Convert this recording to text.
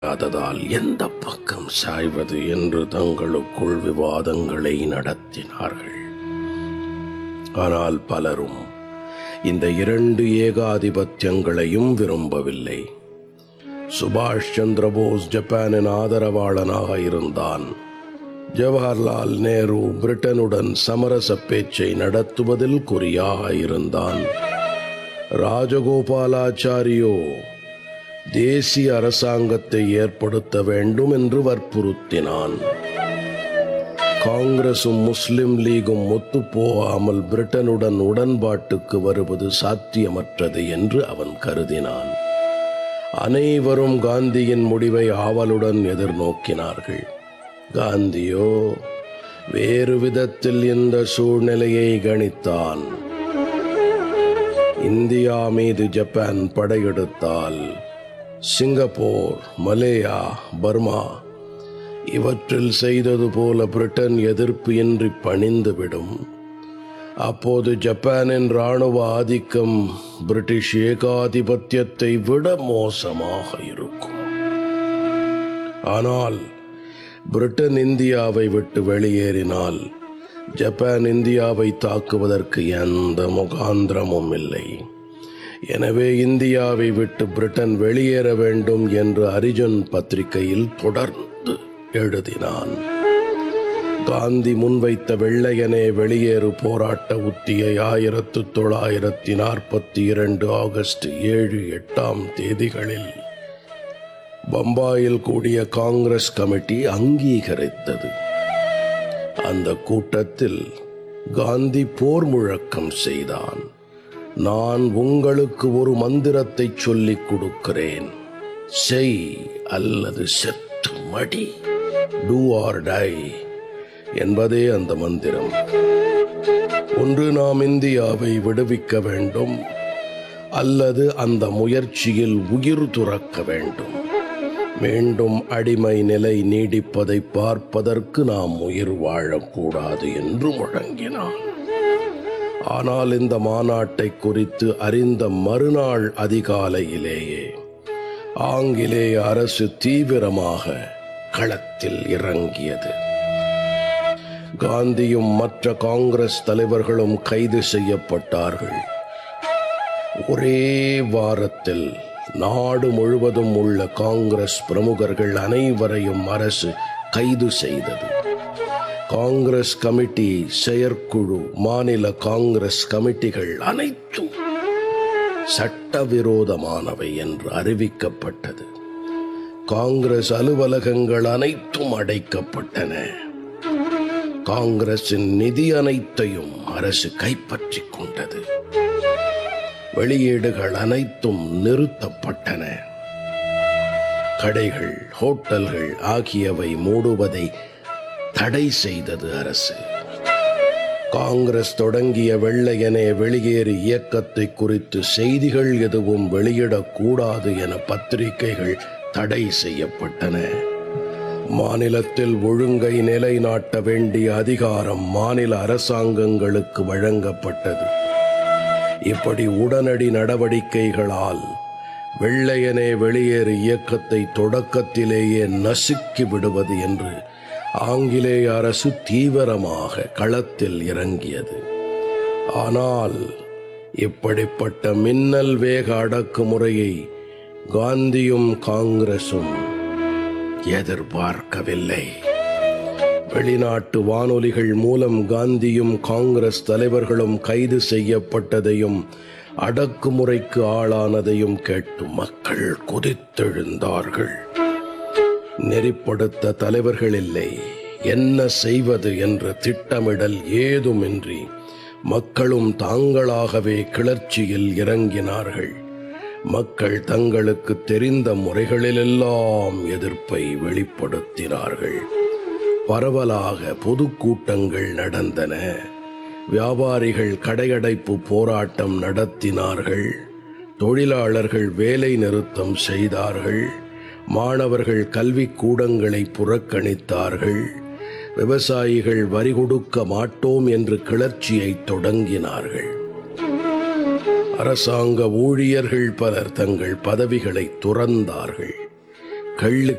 அததால் எந்த பக்கம் சாய்வது என்று தங்களுக்குள் விவாதங்களை நடத்தினார்கள். ஆனால் பலரும் இந்த இரண்டு ஏகாதிபத்தியங்களையும் விரும்பவில்லை. சுபாஷ் சந்திர போஸ் ஜப்பானின் ஆதரவாளனாக இருந்தான். ஜவஹர்லால் நேரு பிரிட்டனுடன் சமரச பேச்சை நடத்துவதில் குறியாக இருந்தான். ராஜகோபாலாச்சாரியோ தேசிய அரசாங்கத்தை ஏற்படுத்த வேண்டும் என்று வற்புறுத்தினான். காங்கிரசும் முஸ்லிம் லீகும் ஒத்துப்போகாமல் பிரிட்டனுடன் உடன்பாட்டுக்கு வருவது சாத்தியமற்றது என்று அவன் கருதினான். அனைவரும் காந்தியின் முடிவை ஆவலுடன் எதிர்நோக்கினார்கள். காந்தியோ வேறு விதத்தில் இந்த சூழ்நிலையை கணித்தான். இந்தியா மீது ஜப்பான் படையெடுத்தால் சிங்கப்பூர், மலேயா, பர்மா இவற்றில் செய்தது போல பிரிட்டன் எதிர்ப்பு இன்றி பணிந்துவிடும். அப்போது ஜப்பானின் இராணுவ ஆதிக்கம் பிரிட்டிஷ் ஏகாதிபத்தியத்தை விட மோசமாக இருக்கும். ஆனால் பிரிட்டன் இந்தியாவை விட்டு வெளியேறினால் ஜப்பான் இந்தியாவை தாக்குவதற்கு எந்த முகாந்திரமும் இல்லை. எனவே இந்தியாவை விட்டு பிரிட்டன் வெளியேற வேண்டும் என்று அரிஜன் பத்திரிகையில் தொடர்ந்து எழுதினான். காந்தி முன்வைத்த வெள்ளையனே வெளியேறு போராட்ட உத்தியை 1942 ஆகஸ்ட் 7, 8 தேதிகளில் பம்பாயில் கூடிய காங்கிரஸ் கமிட்டி அங்கீகரித்தது. அந்த கூட்டத்தில் காந்தி போர் முழக்கம் செய்தான். நான் உங்களுக்கு ஒரு மந்திரத்தை சொல்லிக் கொடுக்கிறேன். செய் அல்லது செத்து மடி, டூ ஆர் டை என்பதே அந்த மந்திரம். ஒன்று நாம் இந்தியாவை விடுவிக்க வேண்டும், அல்லது அந்த முயற்சியில் உயிர் துறக்க வேண்டும். மீண்டும் அடிமை நிலை நீடிப்பதை பார்ப்பதற்கு நாம் உயிர் வாழக்கூடாது என்று முழங்கினான். ஆனால் இந்த மாநாட்டை குறித்து அறிந்த மறுநாள் அதிகாலையிலேயே ஆங்கிலேய அரசு தீவிரமாக களத்தில் இறங்கியது. காந்தியும் மற்ற காங்கிரஸ் தலைவர்களும் கைது செய்யப்பட்டார்கள். ஒரே வாரத்தில் நாடு முழுவதும் உள்ள காங்கிரஸ் பிரமுகர்கள் அனைவரையும் அரசு கைது செய்தது. காங்கிரஸ் கமிட்டி, செயற்குழு, மாநில காங்கிரஸ் கமிட்டிகள் அனைத்தும் சட்டவிரோதமானவை என்று அறிவிக்கப்பட்டது. காங்கிரஸ் அலுவலகங்கள் அனைத்தும் அடைக்கப்பட்டன. காங்கிரசின் நிதி அனைத்தையும் அரசு கைப்பற்றிக் கொண்டது. வெளியீடுகள் அனைத்தும் நிறுத்தப்பட்டன. கடைகள், ஹோட்டல்கள் ஆகியவை மூடுவதை தடை செய்தது அரசு. காங்கிரஸ் தொடங்கிய வெள்ளையனே வெளியேறு இயக்கத்தை குறித்து செய்திகள் எதுவும் வெளியிடக்கூடாது என பத்திரிகைகள் தடை செய்யப்பட்டன. மாநிலத்தில் ஒழுங்கை நிலைநாட்ட வேண்டிய அதிகாரம் மாநில அரசாங்கங்களுக்கு வழங்கப்பட்டது. இப்படி உடனடி நடவடிக்கைகளால் வெள்ளையனே வெளியேறு இயக்கத்தை தொடக்கத்திலேயே நசுக்கி விடுவது என்று ஆங்கிலேய அரசு தீவிரமாக களத்தில் இறங்கியது. ஆனால் இப்படிப்பட்ட மின்னல் வேக அடக்குமுறையை காந்தியும் காங்கிரசும் எதிர்பார்க்கவில்லை. வெளிநாட்டு வானொலிகள் மூலம் காந்தியும் காங்கிரஸ் தலைவர்களும் கைது செய்யப்பட்டதையும் அடக்குமுறைக்கு ஆளானதையும் கேட்டு மக்கள் கொதித்தெழுந்தார்கள். நெறிப்படுத்த தலைவர்கள் இல்லை, என்ன செய்வது என்ற திட்டமிடல் ஏதுமின்றி மக்களும் தாங்களாகவே கிளர்ச்சியில் இறங்கினார்கள். மக்கள் தங்களுக்கு தெரிந்த முறைகளிலெல்லாம் எதிர்ப்பை வெளிப்படுத்தினார்கள். பரவலாக பொதுக்கூட்டங்கள் நடந்தன. வியாபாரிகள் கடையடைப்பு போராட்டம் நடத்தினார்கள். தொழிலாளர்கள் வேலை நிறுத்தம் செய்தார்கள். மாணவர்கள் கல்விக் கூடங்களை புறக்கணித்தார்கள். விவசாயிகள் வரி கொடுக்க மாட்டோம் என்று கிளர்ச்சியை தொடங்கினார்கள். அரசாங்க ஊழியர்கள் பலர் தங்கள் பதவிகளை துறந்தார்கள். கள்ளு